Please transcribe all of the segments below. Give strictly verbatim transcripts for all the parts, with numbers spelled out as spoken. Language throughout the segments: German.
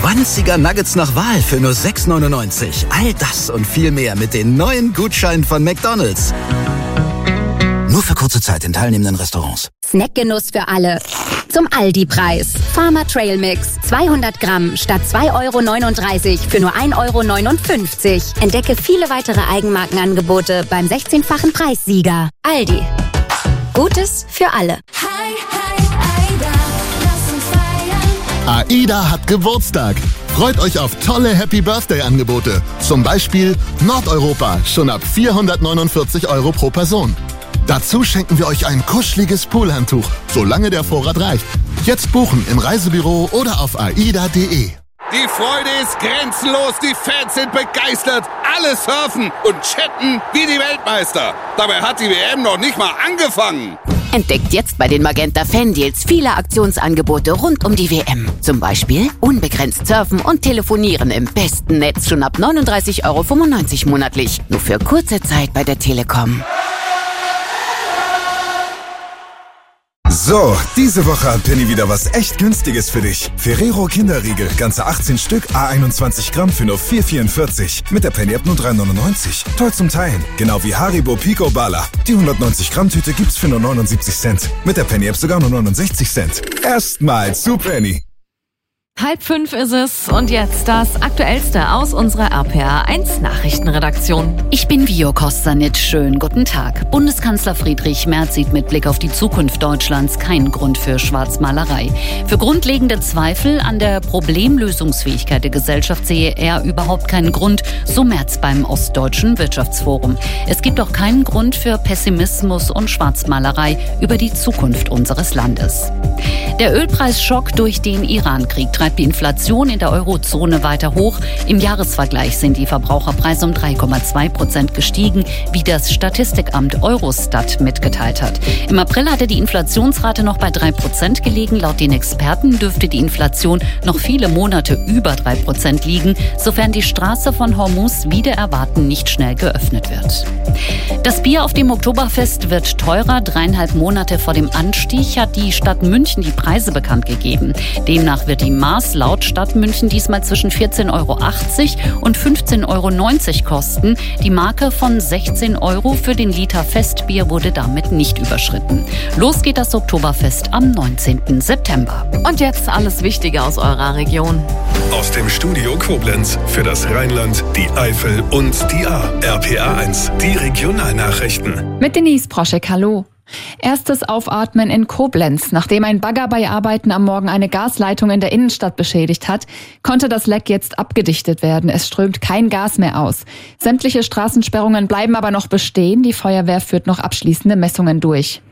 zwanziger Nuggets nach Wahl für nur sechs neunundneunzig. All das und viel mehr mit den neuen Gutscheinen von McDonald's. Nur für kurze Zeit in teilnehmenden Restaurants. Snackgenuss für alle. Zum Aldi-Preis. Farmer Trail Mix. zweihundert Gramm statt zwei Euro neununddreißig für nur ein Euro neunundfünfzig. Entdecke viele weitere Eigenmarkenangebote beim sechzehnfachen Preissieger. Aldi. Gutes für alle. Hi, hi, Aida, lass uns feiern. AIDA hat Geburtstag. Freut euch auf tolle Happy-Birthday-Angebote. Zum Beispiel Nordeuropa, schon ab vierhundertneunundvierzig Euro pro Person. Dazu schenken wir euch ein kuscheliges Poolhandtuch, solange der Vorrat reicht. Jetzt buchen im Reisebüro oder auf aida punkt de. Die Freude ist grenzenlos, die Fans sind begeistert, alle surfen und chatten wie die Weltmeister. Dabei hat die W M noch nicht mal angefangen. Entdeckt jetzt bei den Magenta Fan-Deals viele Aktionsangebote rund um die W M. Zum Beispiel unbegrenzt surfen und telefonieren im besten Netz schon ab neununddreißig Euro fünfundneunzig monatlich. Nur für kurze Zeit bei der Telekom. So, diese Woche hat Penny wieder was echt Günstiges für dich. Ferrero Kinderriegel, ganze achtzehn Stück, A einundzwanzig Gramm für nur vier vierundvierzig. Mit der Penny-App nur drei neunundneunzig. Toll zum Teilen. Genau wie Haribo Pico Bala. Die hundertneunzig Gramm Tüte gibt's für nur neunundsiebzig Cent. Mit der Penny-App sogar nur neunundsechzig Cent. Erstmal zu Penny. Halb fünf ist es und jetzt das Aktuellste aus unserer R P R eins Nachrichtenredaktion. Ich bin Vio Kostanitsch. Schönen guten Tag. Bundeskanzler Friedrich Merz sieht mit Blick auf die Zukunft Deutschlands keinen Grund für Schwarzmalerei. Für grundlegende Zweifel an der Problemlösungsfähigkeit der Gesellschaft sehe er überhaupt keinen Grund, so Merz beim Ostdeutschen Wirtschaftsforum. Es gibt auch keinen Grund für Pessimismus und Schwarzmalerei über die Zukunft unseres Landes. Der Ölpreisschock durch den Irankrieg treibt die Inflation in der Eurozone weiter hoch. Im Jahresvergleich sind die Verbraucherpreise um drei Komma zwei Prozent gestiegen, wie das Statistikamt Eurostat mitgeteilt hat. Im April hatte die Inflationsrate noch bei drei Prozent gelegen. Laut den Experten dürfte die Inflation noch viele Monate über drei Prozent liegen, sofern die Straße von Hormuz wider Erwarten nicht schnell geöffnet wird. Das Bier auf dem Oktoberfest wird teurer. Dreieinhalb Monate vor dem Anstieg hat die Stadt München die Preise bekannt gegeben. Demnach wird die Maß laut Stadt München diesmal zwischen vierzehn Euro achtzig und fünfzehn Euro neunzig kosten. Die Marke von sechzehn Euro für den Liter Festbier wurde damit nicht überschritten. Los geht das Oktoberfest am neunzehnten September. Und jetzt alles Wichtige aus eurer Region. Aus dem Studio Koblenz für das Rheinland, die Eifel und die A. R P R eins, die Regionalnachrichten. Mit Denise Proschek, hallo. Erstes Aufatmen in Koblenz. Nachdem ein Bagger bei Arbeiten am Morgen eine Gasleitung in der Innenstadt beschädigt hat, konnte das Leck jetzt abgedichtet werden. Es strömt kein Gas mehr aus. Sämtliche Straßensperrungen bleiben aber noch bestehen. Die Feuerwehr führt noch abschließende Messungen durch.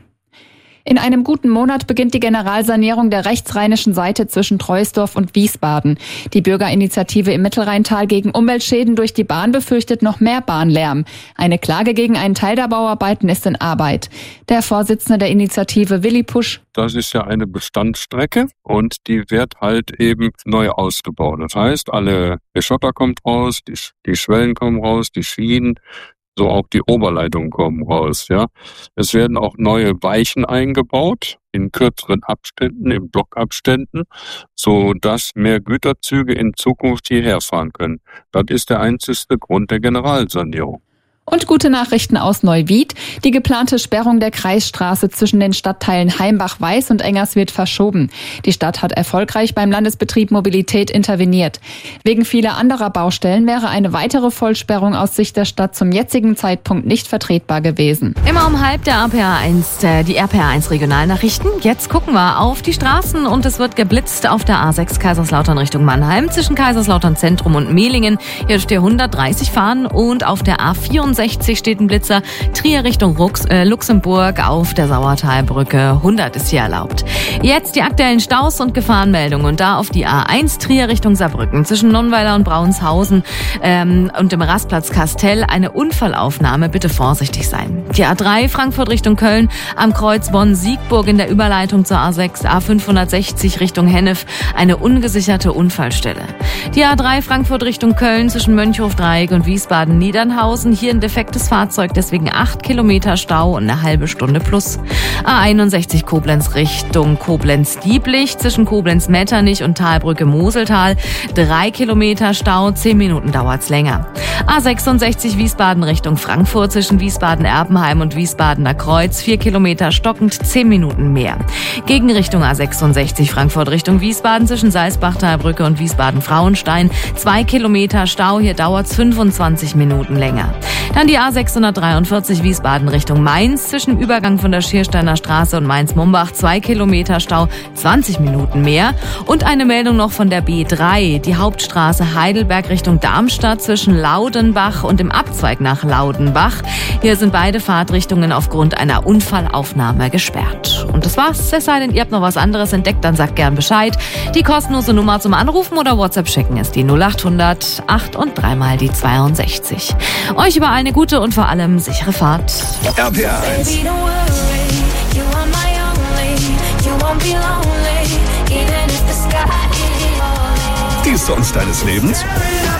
In einem guten Monat beginnt die Generalsanierung der rechtsrheinischen Seite zwischen Troisdorf und Wiesbaden. Die Bürgerinitiative im Mittelrheintal gegen Umweltschäden durch die Bahn befürchtet noch mehr Bahnlärm. Eine Klage gegen einen Teil der Bauarbeiten ist in Arbeit. Der Vorsitzende der Initiative, Willi Pusch: Das ist ja eine Bestandsstrecke und die wird halt eben neu ausgebaut. Das heißt, alle der Schotter kommt raus, die, die Schwellen kommen raus, die Schienen, so auch die Oberleitungen kommen raus, ja. Es werden auch neue Weichen eingebaut, in kürzeren Abständen, in Blockabständen, so dass mehr Güterzüge in Zukunft hierher fahren können. Das ist der einzigste Grund der Generalsanierung. Und gute Nachrichten aus Neuwied. Die geplante Sperrung der Kreisstraße zwischen den Stadtteilen Heimbach-Weiß und Engers wird verschoben. Die Stadt hat erfolgreich beim Landesbetrieb Mobilität interveniert. Wegen vieler anderer Baustellen wäre eine weitere Vollsperrung aus Sicht der Stadt zum jetzigen Zeitpunkt nicht vertretbar gewesen. Immer um halb der R P R eins, äh, die R P R eins Regionalnachrichten. Jetzt gucken wir auf die Straßen und es wird geblitzt auf der A sechs Kaiserslautern Richtung Mannheim zwischen Kaiserslautern Zentrum und Mehlingen. Hier dürft ihr hundertdreißig fahren und auf der A vierundsechzig steht ein Blitzer. Trier Richtung Rux, äh, Luxemburg auf der Sauertalbrücke. hundert ist hier erlaubt. Jetzt die aktuellen Staus und Gefahrenmeldungen. Und da auf die A eins Trier Richtung Saarbrücken zwischen Nonnweiler und Braunshausen ähm, und dem Rastplatz Kastell eine Unfallaufnahme. Bitte vorsichtig sein. Die A drei Frankfurt Richtung Köln am Kreuz Bonn-Siegburg in der Überleitung zur A sechs A fünfhundertsechzig Richtung Hennef eine ungesicherte Unfallstelle. Die A drei Frankfurt Richtung Köln zwischen Mönchhof-Dreieck und Wiesbaden-Niedernhausen. Hier in ein defektes Fahrzeug, deswegen acht Kilometer Stau und eine halbe Stunde plus. A einundsechzig Koblenz Richtung Koblenz-Dieblich zwischen Koblenz-Metternich und Talbrücke-Moseltal. Drei Kilometer Stau, zehn Minuten dauert's länger. A sechsundsechzig Wiesbaden Richtung Frankfurt zwischen Wiesbaden-Erbenheim und Wiesbadener Kreuz. Vier Kilometer stockend, zehn Minuten mehr. Gegenrichtung A sechsundsechzig Frankfurt Richtung Wiesbaden zwischen Salzbach-Talbrücke und Wiesbaden-Frauenstein. Zwei Kilometer Stau, hier dauert's fünfundzwanzig Minuten länger. Dann die A sechshundertdreiundvierzig Wiesbaden Richtung Mainz zwischen Übergang von der Schiersteiner Straße und Mainz-Mumbach. Zwei Kilometer Stau, zwanzig Minuten mehr. Und eine Meldung noch von der B drei, die Hauptstraße Heidelberg Richtung Darmstadt zwischen Laudenbach und dem Abzweig nach Laudenbach. Hier sind beide Fahrtrichtungen aufgrund einer Unfallaufnahme gesperrt. Und das war's. Es sei denn, ihr habt noch was anderes entdeckt, dann sagt gern Bescheid. Die kostenlose Nummer zum Anrufen oder WhatsApp schicken ist die null achthundert acht und dreimal die zweiundsechzig. Euch überall eine gute und vor allem sichere Fahrt. R P R eins. Die Songs deines Lebens?